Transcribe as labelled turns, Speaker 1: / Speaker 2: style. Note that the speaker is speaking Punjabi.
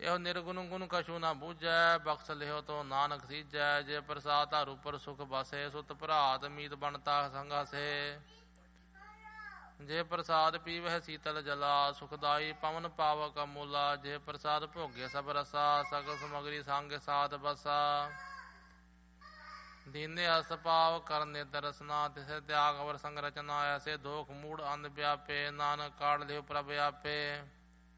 Speaker 1: ਇਹੋ ਨਿਰਗੁਣ ਗੁਣ ਕਛੂ ਨਾ ਬੂਝੈ, ਬਖਸ਼ ਲਿਓ ਤੋ ਨਾਨਕ ਸੀਜੈ। ਜੇ ਪ੍ਰਸਾਦ ਧਰ ਉਪਰ ਸੁਖ ਬਸੇ, ਸੁਤ ਭਰਾਤ ਮੀਤ ਬਣਤਾ ਸੰਗਾਸੇ। ਜੇ ਪ੍ਰਸਾਦ ਪੀਵਹਿ ਸੀਤਲ ਜਲਾ, ਸੁਖਦਾਈ ਪਵਨ ਪਾਵਕ ਅਮੂਲਾ। ਜੇ ਪ੍ਰਸਾਦ ਭੋਗੇ ਸਭ ਰਸਾ, ਸਗਲ ਸਮਗਰੀ ਸੰਗ ਸਾਧ ਬਸਾ। ਦੀਨੇ ਅਸ ਪਾਵ ਕਰਨੇ ਦਰਸਨਾ, ਤਿਸੇ ਤਿਆਗ ਅਵਰ ਸੰਗ ਰਚਨਾ। ਐਸੇ ਦੋਖ ਮੂੜ ਅੰਧ ਵਿਆਪੇ, ਨਾਨਕ ਕਾਢ ਲਿਓ ਪ੍ਰਭ ਆਪੇ।